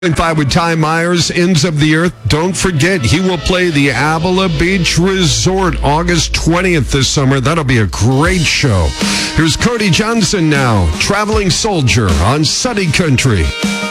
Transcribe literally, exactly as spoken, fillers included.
Five with Ty Myers, Ends of the Earth. Don't forget, he will play the Avila Beach Resort August twentieth this summer. That'll be a great show. Here's Cody Johnson now, Traveling Soldier on Sunny Country.